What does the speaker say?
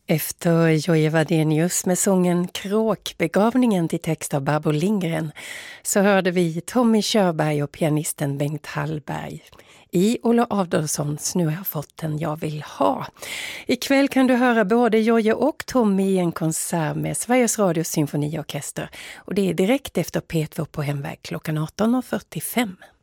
Efter Jojje Wadenius med sången Kråkbegravningen till text av Barbro Lindgren så hörde vi Tommy Körberg och pianisten Bengt Hallberg i Olle Adolfssons Nu har jag fått den jag vill ha. Ikväll kan du höra både Jojje och Tommy i en konsert med Sveriges Radios symfoniorkester och det är direkt efter P2 på Hemväg klockan 18.45.